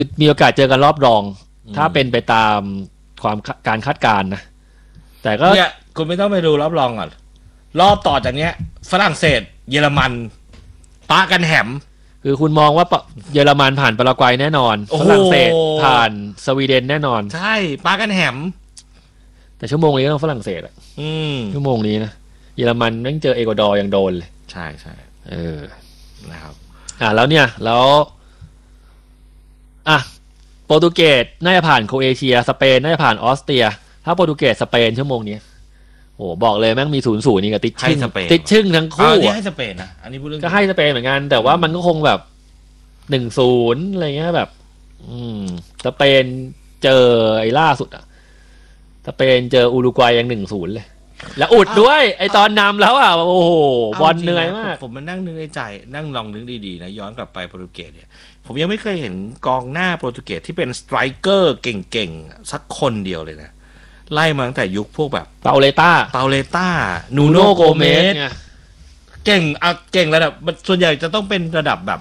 มีโอกาสเจอกันรอบรองถ้าเป็นไปตามการคาดการณ์นะแต่ก็เนี่ยคุณไม่ต้องไปดูรอบรองก่อนรอบต่อจากเนี้ยฝรั่งเศสเยอรมันปะกันแหมคือคุณมองว่าเยอรมันผ่านปารากวัยแน่นอนฝรั่งเศสผ่านสวีเดนแน่นอนใช่ปะกันแหมแต่ชั่วโมงนี้ต้องฝรั่งเศสอ่ะชั่วโมงนี้นะเยอรมันแม่งเจอเอกวาดอร์ยังโดนเลยใช่ใช่นะครับแล้วเนี่ยแล้วโปรตุเกสน่าจะผ่านโครเอเชียสเปนน่าจะผ่านออสเตรียถ้าโปรตุเกสสเปนชั่วโมงนี้โอ้บอกเลยแม่งมี0-0นี่กับติดชึ่งทั้งคู่นี่ให้สเปนนะอันนี้พูดเรื่องก็ให้สเปนเหมือนกันแต่ว่ามันก็คงแบบ1-0อะไรเงี้ยแบบสเปนเจอไอ้ล่าสุดสเปนเจออุรุกวัยยัง1-0เลยแล้วอุดด้วยไอตอนนำแล้วโอ้โหบอลเหนื่อยมากผมมานั่งนึกในใจนั่งลองนึกดีๆนะย้อนกลับไปโปรตุเกสเนี่ยผมยังไม่เคยเห็นกองหน้าโปรตุเกสที่เป็นสไตรเกอร์เก่งๆสักคนเดียวเลยนะไล่มาตั้งแต่ยุคพวกแบบเปาเลต้านูโนโกเมสเก่งระดับส่วนใหญ่จะต้องเป็นระดับแบบ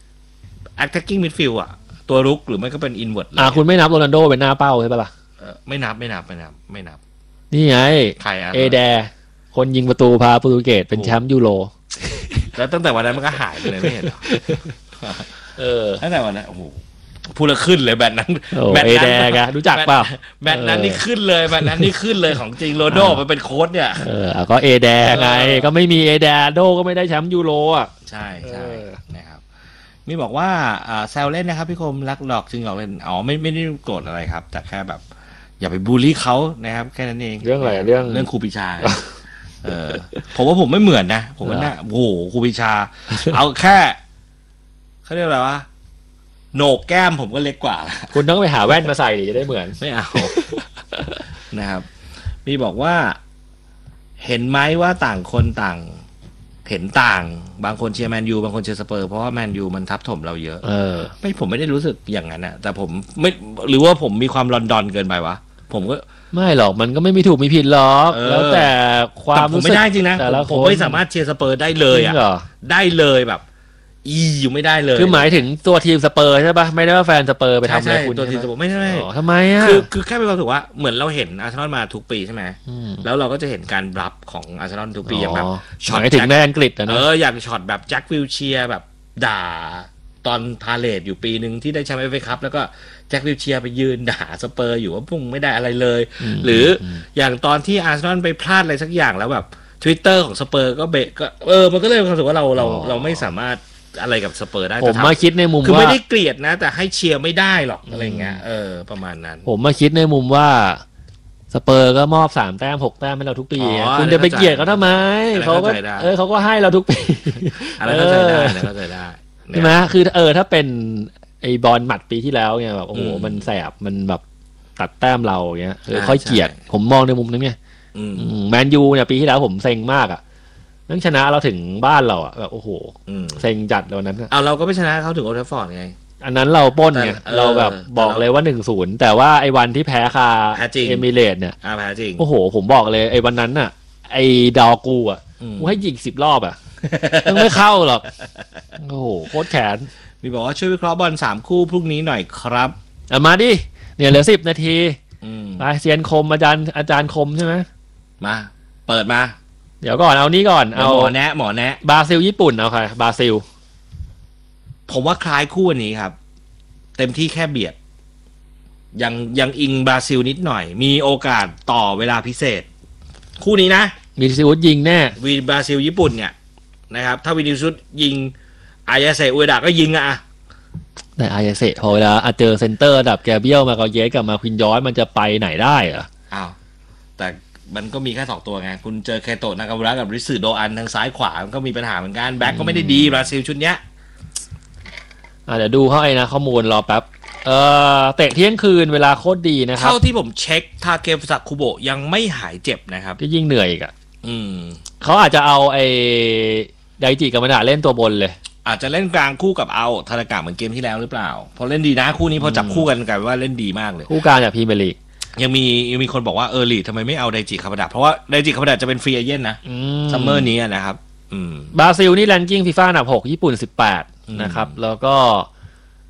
attacking midfield ตัวรุกหรือไม่ก็เป็น inward คุณไม่นับโรนัลโดเป็นหน้าเป้าใช่ปะล่ะไม่นับนี่ไงเอแดคนยิงประตูพาโปรตุเกสเป็นแชมป์ยูโรแล้วตั้งแต่วันนั้นมันก็หายไปเลยไม่เห็นหรอตั้งแต่วันนั้นโอ้โหพูดแล้วขึ้นเลยแบบนั้นเอแดกรู้จักเปล่าแบบนั้นนี่ขึ้นเลยแบบนั้นนี่ขึ้นเลยของจริงโรนัลโดมันเป็นโค้ชเนี่ยก็เอแดไงก็ไม่มีเอแดโดก็ไม่ได้แชมป์ยูโรใช่นะครับมีบอกว่าแซวเล่นนะครับพี่คมรักหลอกจริงหลอกเล่นไม่ได้โกรธอะไรครับแต่แค่แบบอย่าไปบูลลี่เขานะครับแค่นั้นเองเรื่องอะไรเรื่องครูปิชาผมว่าผมไม่เหมือนนะผมว่าโอ้โหครูปิชาเอาแค่เขาเรียกอะไรวะโหนกแก้มผมก็เล็กกว่าคุณต้องไปหาแว่นมาใส่ดิจะได้เหมือนไม่เอานะครับมีบอกว่าเห็นไหมว่าต่างคนต่างเห็นต่างบางคนเชียร์แมนยูบางคนเชียร์สเปอร์เพราะว่าแมนยูมันทับถมเราเยอะผมไม่ได้รู้สึกอย่างนั้นนะแต่ผมไม่หรือว่าผมมีความลอนดอนเกินไปวะผมก็ไม่หรอกมันก็ไม่มีถูกมีผิดหรอกแล้วแต่ความรู้สึกผมไม่ได้จริงนะผมไม่สามารถเชียร์สเปอร์ได้เลยได้เลยแบบอยู่ไม่ได้เลยคือหมายถึงตัวทีมสเปอร์ใช่ป่ะไม่ได้ว่าแฟนสเปอร์ไปทำอะไรคุณตัวทีมสเปอร์ไม่ใช่ทำไมคือแค่เป็นความรู้สึกว่าเหมือนเราเห็นอาร์เซนอลมาทุกปีใช่ไหมแล้วเราก็จะเห็นการรับของอาร์เซนอลทุกปีอย่างแบบช็อตถึงในอังกฤษนะอย่างช็อตแบบแจ็ควิลเชียร์แบบด่าตอนพาเลทอยู่ปีนึงที่ได้แชมป์เอฟเอคัพแล้วก็แจ็ควิลเชียร์ไปยืนด่าสเปอร์อยู่ว่าพุ่งไม่ได้อะไรเลยหรืออย่างตอนที่อาร์เซนอลไปพลาดอะไรสักอย่างแล้วแบบ Twitter ของสเปอร์ก็เบะก็มันก็เลยรู้สึกว่าเราไม่สามารถอะไรกับสเปอร์ได้ผมมาคิดในมุมว่าคือไม่ได้เกลียดนะแต่ให้เชียร์ไม่ได้หรอกอะไรเงี้ยประมาณนั้นผมมาคิดในมุมว่าสเปอร์ก็มอบ3 แต้ม 6 แต้มให้เราทุกปีคุณจะไปเกลียดเขาทำไมเขาก็ให้เราทุกปีอะไรก็ได้ใช่ไหมคือถ้าเป็นไอ้บอลหมัดปีที่แล้วเนี่ยแบบโอ้โหมันแสบมันแบบตัดแต้มเราเงี้ยค่อยเกลียดผมมองในมุมนั้นไงแมนยูเนี่ยปีที่แล้วผมเซ็งมากนั่งชนะเราถึงบ้านเราแบบโอ้โหเซ็งจัดวันนั้นเราก็ไม่ชนะเขาถึงโอลด์แทรฟฟอร์ดไงอันนั้นเราป้นไงเราแบบบอกเลยว่า1-0แต่ว่าไอ้วันที่แพ้คาเอมิเรตเนี่ยแพ้จริงโอ้โหผมบอกเลยไอ้วันนั้นน่ะไอ้ดาวกูกูให้ยิง10 รอบต้องไม่เข้าหรอกโอ้โหโคตรแขนมีบอกว่าช่วยวิเคราะห์บอล3 คู่พรุ่งนี้หน่อยครับมาดิเนี่ยเหลือ10 นาทีไปเซียนคมอาจารย์คมใช่ไหมมาเปิดมาเดี๋ยวก่อนเอานี้ก่อนเอาหมอแนะบราซิลญี่ปุ่นเอาใครบราซิลผมว่าคล้ายคู่นี้ครับเต็มที่แค่เบียดยังอิงบราซิลนิดหน่อยมีโอกาสต่อเวลาพิเศษคู่นี้นะวินิซิอุสยิงแน่บราซิลญี่ปุ่นเนี่ยนะครับถ้าวินิซิอุสยิงอายาเซอุเอดะก็ยิงแต่อายาเซพอเวลาเจอเซนเตอร์ระดับแกเบียลมาก็เยสกับมาควินย้อยมันจะไปไหนได้แต่มันก็มีแค่2 ตัวไงคุณเจอเคโตะนากามุระกับริสึโดอันทางซ้ายขวามันก็มีปัญหาเหมือนกันแบ็คก็ไม่ได้ดีบราซิลชุดเนี้ยเดี๋ยวดูเข้าข้อมูลรอแป๊บเตะเที่ยงคืนเวลาโคตรดีนะครับเท่าที่ผมเช็คทาเกฟุสะคุโบะยังไม่หายเจ็บนะครับก็ยิ่งเหนื่อยอีกเขาอาจจะเอาไอ้ไดจิกับมันดาเล่นตัวบนเลยอาจจะเล่นกลางคู่กับเอาธนากะเหมือนเกมที่แล้วหรือเปล่าพอเล่นดีนะคู่นี้พอจับคู่กันกลายว่าเล่นดีมากเลยคู่กลางจากพรีเมียร์ลีกยังมีคนบอกว่าลีดทำไมไม่เอาไดจิคาบาดะเพราะว่าไดจิคาบาดะจะเป็นฟรีเอเจนต์นะซัมเมอร์นี้นะครับบราซิลนี่แรงกิ้งฟีฟ่าอันดับ6ญี่ปุ่น18นะครับแล้วก็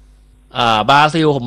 บราซิลผม